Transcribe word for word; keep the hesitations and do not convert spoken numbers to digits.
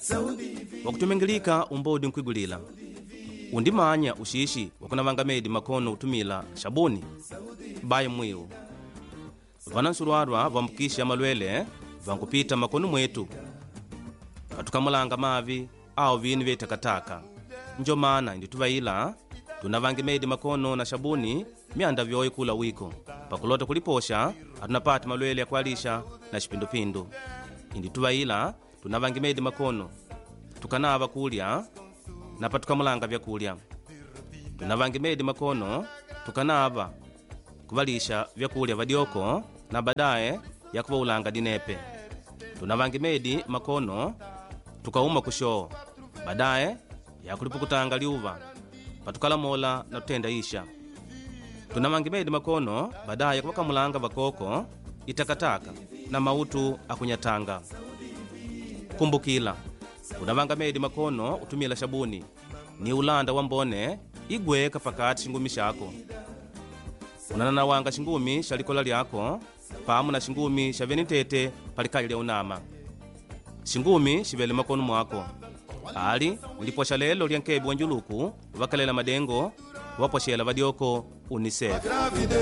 wakutumengilika umbodi nkwigulila undimanya ushishi wakunavanga medi makono utumila shabuni baye mwiu vanansulwarwa vambukisha malwele vankupita makono mwetu atukamulanga mavi au vinu vye takataka njo mana indi tuvaila tunavange medi makono na shabuni myanda vyoye kula wiko pakulota kuliposha atunapata malwele ya kualisha na shipindupindu indi tuvaila tunavange medi makono tukanava kulya na patukamulanga vyakulya tunavange medi makono tukanava kuvalisha vyakulya vadyoko na badaye yakuvaulanga dinepe tunavange medi makono tukauma kushoo badaye yakulipukutanga liuva patukalamola na tutenda isha tunavange medi makono badaye kuvakamulanga vakoko itakataka na mautu akunyatanga kumbukila unavanga medi makono utumila shabuni ni ulanda wa mbone igweka pakati shingumi shako unananawanga shingumi shalikola lyako pamu na shingumi shavenitete palikali lya unama shingumi shivele makono mwako ali uliposha lelo lya nkebi wa njuluku vakalela madengo waposhela vadyoko unicef